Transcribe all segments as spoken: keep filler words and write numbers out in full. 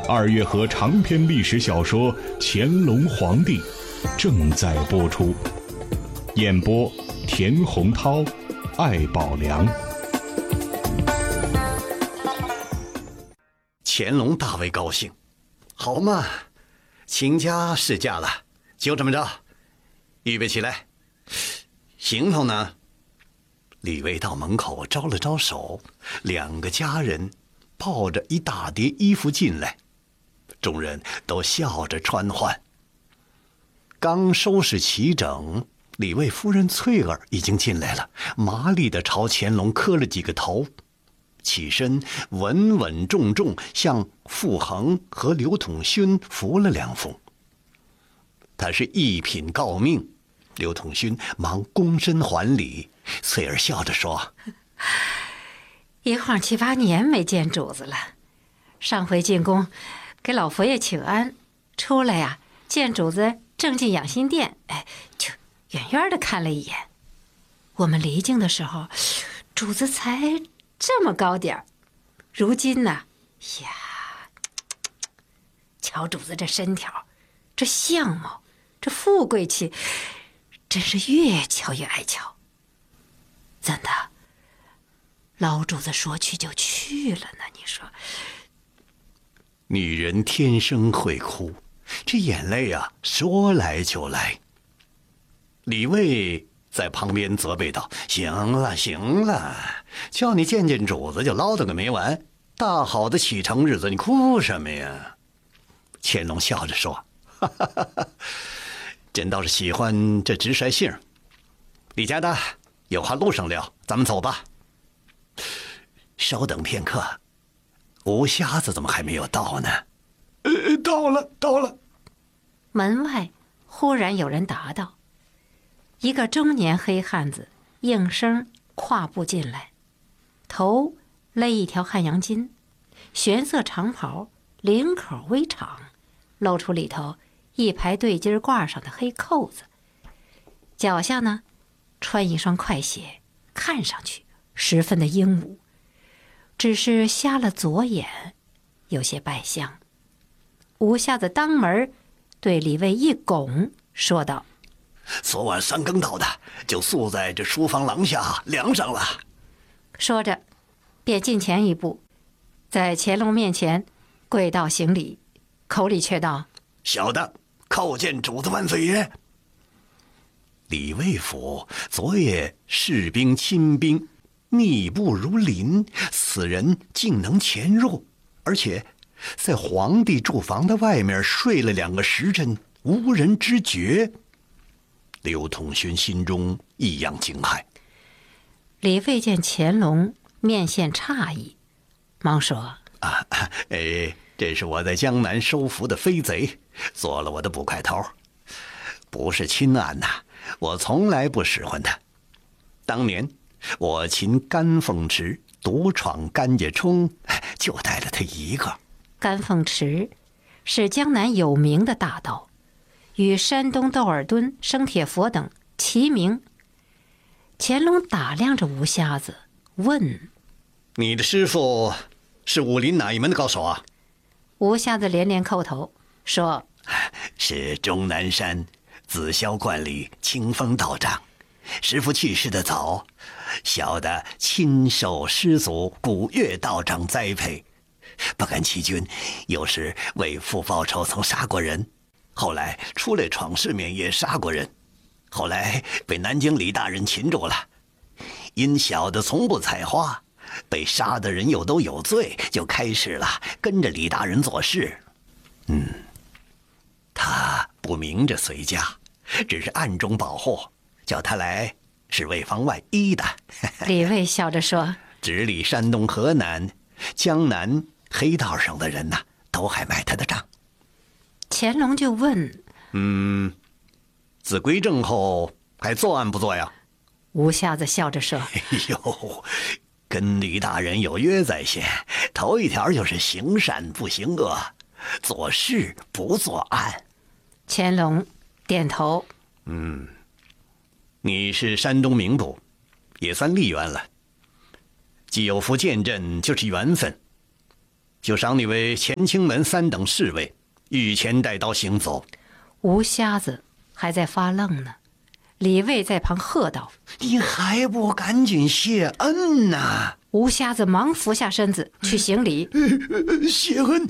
二月河长篇历史小说《乾隆皇帝》正在播出，演播田洪涛、艾宝良。 乾隆大为高兴，好嘛，亲家是嫁了，就这么着，预备起来。行头呢？李卫到门口招了招手，两个家人抱着一大叠衣服进来，众人都笑着穿换。刚收拾齐整，李卫夫人翠儿已经进来了，麻利地朝乾隆磕了几个头，起身稳稳重重向傅恒和刘统勋扶了两扶。他是一品诰命，刘统勋忙躬身还礼。翠儿笑着说： 一晃七八年没见主子了，上回进宫给老佛爷请安，出来呀、啊、见主子正进养心殿，哎，就远远的看了一眼。我们离京的时候，主子才这么高点儿，如今呢，呀，瞧主子这身条，这相貌，这富贵气，真是越瞧越爱瞧。怎的？老主子说去就去了呢？你说， 女人天生会哭，这眼泪啊，说来就来。李卫在旁边责备道：行了行了，叫你见见主子就唠叨个没完，大好的启程日子你哭什么呀？乾隆笑着说：哈哈哈哈，朕倒是喜欢这直率性。李家的有话路上聊，咱们走吧。稍等片刻，吴瞎子怎么还没有到呢？呃，到了，到了。 门外忽然有人答道：一个中年黑汉子应声跨步进来，头勒一条汉阳巾，玄色长袍，领口微长，露出里头一排对襟褂上的黑扣子，脚下呢穿一双快鞋，看上去十分的英武，只是瞎了左眼，有些败相。吴瞎子当门对李卫一拱，说道： 昨晚三更到的，就宿在这书房廊下凉上了。 说着便近前一步，在乾隆面前跪倒行礼，口里却道： 小的叩见主子万岁爷。李卫府昨夜士兵亲兵密布如林，此人竟能潜入，而且在皇帝住房的外面睡了两个时辰，无人知觉。刘统勋心中异样惊骇。 李卫见乾隆面现诧异，忙说： 啊，哎，这是我在江南收服的飞贼，做了我的捕快头，不是亲案呐、啊，我从来不使唤他。当年我擒甘凤池，独闯甘家冲，就带了他一个。 甘凤池是江南有名的大盗，与山东窦尔敦、生铁佛等齐名。乾隆打量着吴瞎子，问： 你的师傅是武林哪一门的高手啊？ 吴瞎子连连叩头说： 是终南山紫霄观里清风道长，师父去世的早，小的亲受师祖古月道长栽培，不敢欺君，有时为父报仇曾杀过人，后来出来闯世面也杀过人，后来被南京李大人擒住了，因小的从不采花，被杀的人又都有罪，就开始了跟着李大人做事。嗯，他不明着随家，只是暗中保护，叫他来是为防万一的。 李卫笑着说： 直隶山东河南江南黑道上的人呐、啊，都还买他的账。 乾隆就问： 嗯，自归正后还作案不做呀？ 吴瞎子笑着说： 哎呦，跟李大人有约在先，头一条就是行善不行恶，做事不做案。 乾隆点头： 嗯，你是山东名捕，也算丽媛了，既有福见朕就是缘分。 就赏你为乾清门三等侍卫，御前带刀行走。 吴瞎子还在发愣呢，李卫在旁喝道：“ 你还不赶紧谢恩呐！” 吴瞎子忙俯下身子去行礼：“ 谢恩。”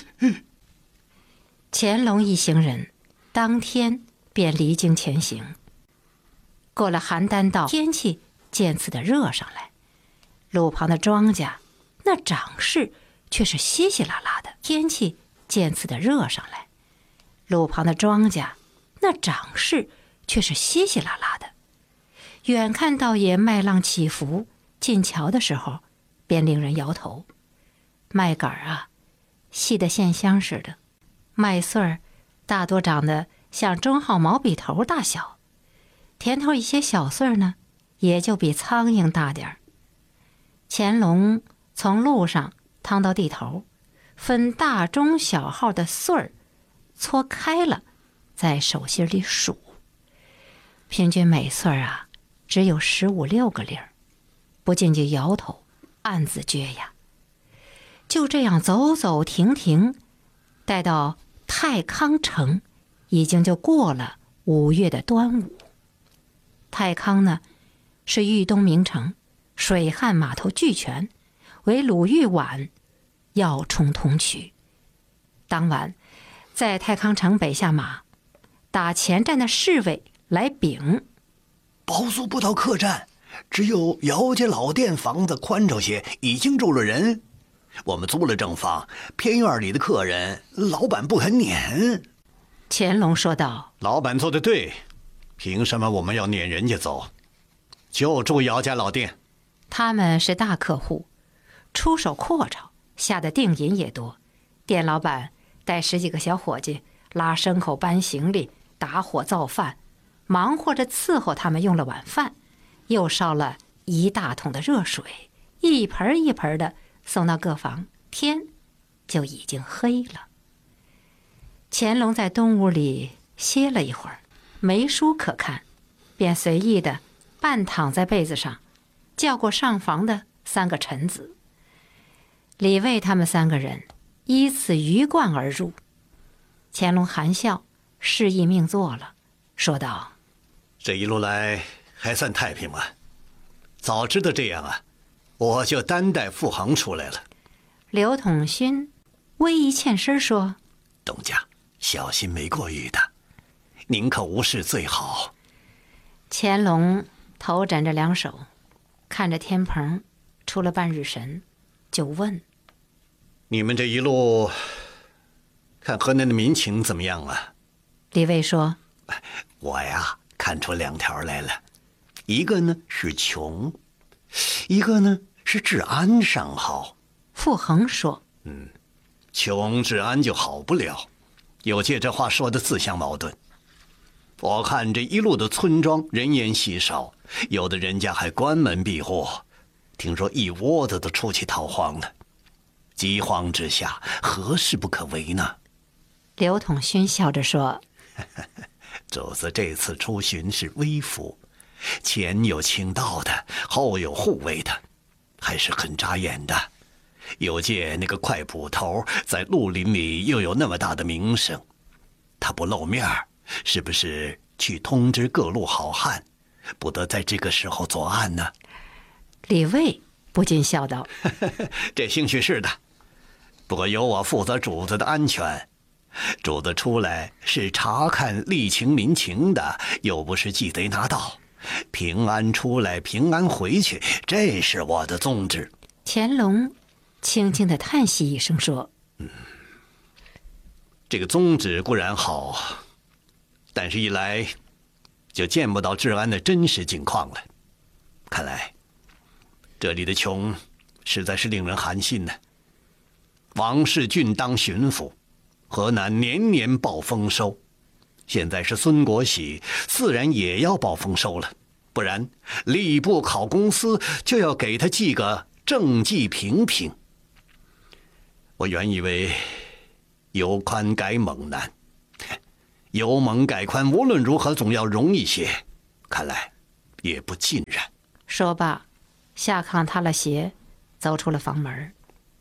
乾隆一行人当天便离京前行。过了邯郸道，天气渐次的热上来，路旁的庄稼那长势却是稀稀拉拉的。天气渐次的热上来，路旁的庄稼那长势却是稀稀拉拉的。远看倒也麦浪起伏，进桥的时候便令人摇头。麦秆啊，细得线香似的，麦穗儿大多长得像中号毛笔头大小，田头一些小穗儿呢，也就比苍蝇大点儿。乾隆从路上趟到地头，分大中小号的穗儿搓开了，在手心里数，平均每穗儿啊只有十五六个粒儿，不禁就摇头，暗自撅呀。就这样走走停停，待到太康城，已经就过了五月的端午。太康呢，是豫东名城，水旱码头俱全，为鲁豫皖要冲通衢。当晚在太康城北下马，打前站的侍卫来禀： 保宿不到客栈，只有姚家老店房子宽敞些，已经住了人。我们租了正房，偏院里的客人老板不肯撵。 乾隆说道： 老板做得对，凭什么我们要撵人家走？就住姚家老店。 他们是大客户，出手阔绰，下的定银也多。店老板带十几个小伙计拉牲口搬行李，打火造饭，忙活着伺候他们用了晚饭，又烧了一大桶的热水，一盆一盆的送到各房，天就已经黑了。乾隆在东屋里歇了一会儿，没书可看，便随意的半躺在被子上，叫过上房的三个臣子。李卫他们三个人依次鱼贯而入。乾隆含笑示意命座了，说道： 这一路来还算太平吗？早知道这样啊，我就单带傅恒出来了。 刘统勋微一欠身说： 东家小心没过誉的，宁可无事最好。 乾隆头枕着两手，看着天棚，出了半日神，就问： 你们这一路看河南的民情怎么样啊？ 李卫说： 我呀看出两条来了，一个呢是穷，一个呢是治安尚好。 傅恒说： 嗯，穷治安就好不了，有借这话说的自相矛盾。我看这一路的村庄人烟稀少，有的人家还关门闭户，听说一窝子都出去逃荒了。饥荒之下，何事不可为呢？ 刘统勋笑着说： 主子这次出巡是微服，前有清道的，后有护卫的，还是很扎眼的。有借那个快捕头在绿林里又有那么大的名声，他不露面，是不是去通知各路好汉，不得在这个时候作案呢？ 李卫不禁笑道： 这兴许是的，不过由我负责主子的安全，主子出来是查看吏情民情的，又不是鸡贼拿刀，平安出来平安回去，这是我的宗旨。 乾隆轻轻地叹息一声说： 嗯，这个宗旨固然好，但是一来就见不到治安的真实境况了。看来这里的穷实在是令人寒心呢。王世俊当巡抚，河南年年报丰收，现在是孙国喜，自然也要报丰收了，不然吏部考公司就要给他记个政绩平平。我原以为由宽改猛难，由猛改宽无论如何总要容易些，看来也不尽然。 说罢，下炕踏了鞋，走出了房门。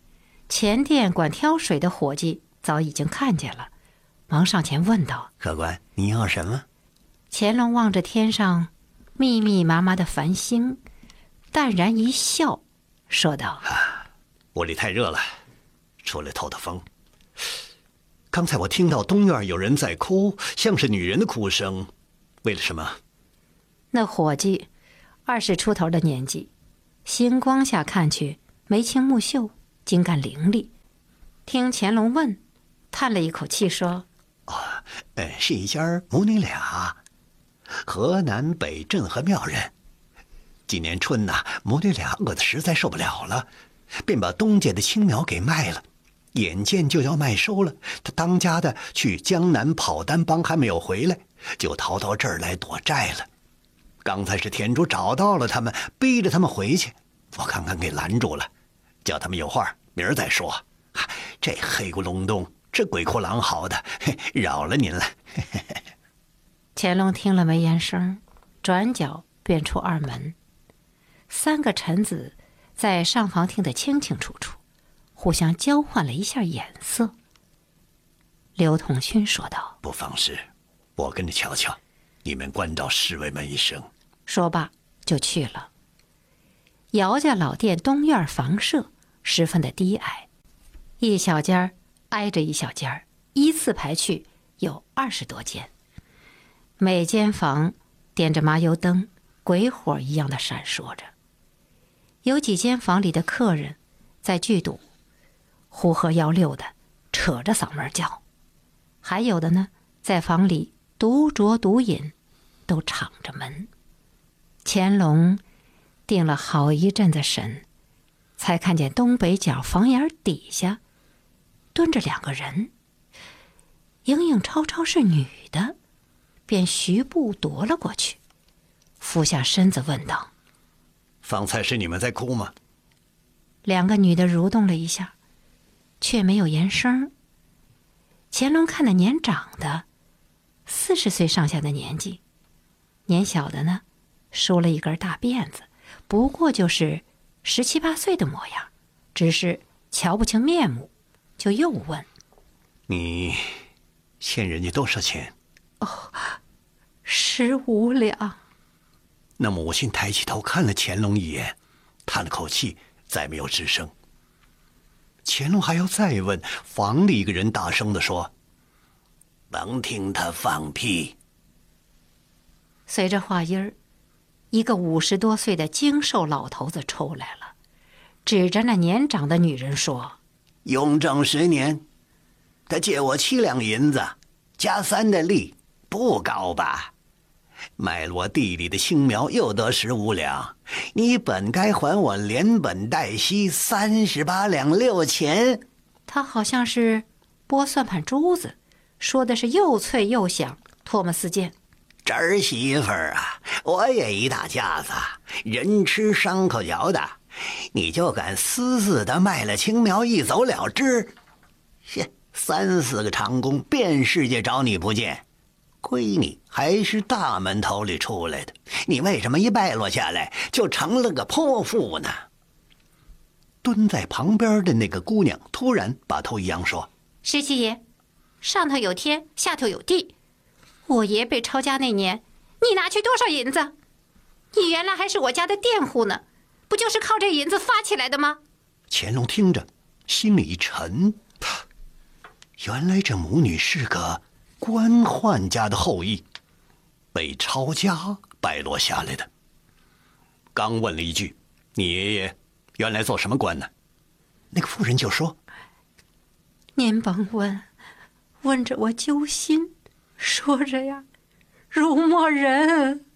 前店管挑水的伙计早已经看见了，忙上前问道：“ 客官，你要什么？” 乾隆望着天上密密麻麻的繁星，淡然一笑，说道：“ 啊，屋里太热了，出来透透风。刚才我听到东院有人在哭，像是女人的哭声，为了什么？” 那伙计二十出头的年纪，星光下看去眉清目秀，精干伶俐。听乾隆问，叹了一口气说：“ 哦，呃，是一家母女俩，河南北镇和庙人。今年春呐，母女俩饿得实在受不了了，便把东家的青苗给卖了。眼见就要卖收了，他当家的去江南跑单帮还没有回来，就逃到这儿来躲债了。刚才是田主找到了他们，逼着他们回去，我看看给拦住了，叫他们有话明儿再说。这黑咕隆咚，这鬼哭狼嚎的，扰了您了。 乾隆听了没言声，转角便出二门。三个臣子在上房听得清清楚楚，互相交换了一下眼色。刘统勋说道：“ 不妨事，我跟着瞧瞧，你们关照侍卫们一声。” 说罢就去了。姚家老店东院房舍十分的低矮，一小间挨着一小间，依次排去有二十多间，每间房点着麻油灯，鬼火一样的闪烁着。有几间房里的客人在聚赌，呼喝要溜的扯着嗓门叫，还有的呢在房里独酌独饮，都敞着门。乾隆定了好一阵子神，才看见东北角房檐底下蹲着两个人，影影绰绰是女的，便徐步踱了过去，俯下身子问道：“ 方才是你们在哭吗？” 两个女的蠕动了一下，却没有言声。乾隆看那年长的四十岁上下的年纪，年小的呢梳了一根大辫子，不过就是十七八岁的模样，只是瞧不清面目，就又问：“ 你欠人家多少钱？”“ 哦，十五两。” 那母亲抬起头看了乾隆一眼，叹了口气，再没有吱声。乾隆还要再问，房里一个人大声地说：“甭听他放屁。” 随着话音儿，一个五十多岁的精瘦老头子出来了，指着那年长的女人说：“ 雍正十年，他借我七两银子，加三的利，不高吧？卖了我地里的青苗，又得十五两，你本该还我连本带息三十八两六钱。” 他好像是拨算盘珠子，说的是又脆又响，唾沫四溅。 “侄媳妇儿啊，我也一大家子，人吃伤口嚼的，你就敢私自的卖了青苗一走了之？切，三四个长工遍世界找你不见，亏你还是大门头里出来的，你为什么一败落下来就成了个泼妇呢？”蹲在旁边的那个姑娘突然把头一扬说：“ 十七爷，上头有天，下头有地。我爷被抄家那年，你拿去多少银子？你原来还是我家的佃户呢，不就是靠这银子发起来的吗？” 乾隆听着，心里一沉，原来这母女是个官宦家的后裔，被抄家败落下来的。刚问了一句：“你爷爷原来做什么官呢？”那个妇人就说：“ 您甭问，问着我揪心。说着呀，如没人。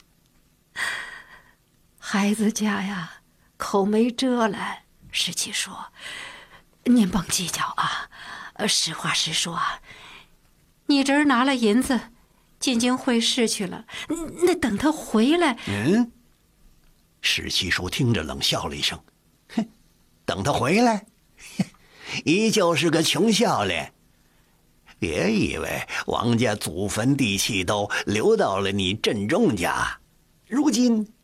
孩子家呀，口没遮拦。”十七说：“您甭计较啊，实话实说啊，你侄儿拿了银子进京会试去了，那等他回来……” 嗯，十七叔听着冷笑了一声：“哼，等他回来，依旧是个穷笑脸。别以为王家祖坟地契都流到了你振中家，如今